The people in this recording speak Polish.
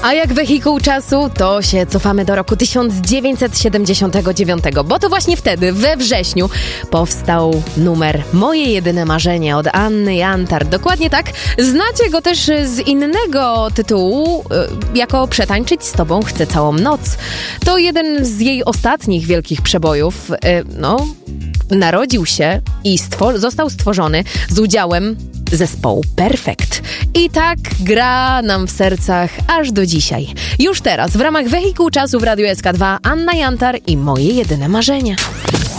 A jak wehikuł czasu, to się cofamy do roku 1979, bo to właśnie wtedy, we wrześniu, powstał numer Moje jedyne marzenie od Anny Jantar. Dokładnie tak. Znacie go też z innego tytułu, jako Przetańczyć z tobą chcę całą noc. To jeden z jej ostatnich wielkich przebojów. Narodził się i został stworzony z udziałem zespołu Perfekt. I tak gra nam w sercach aż do dzisiaj. Już teraz w ramach Wehikuł Czasu w Radiu SK2 Anna Jantar i Moje jedyne marzenie.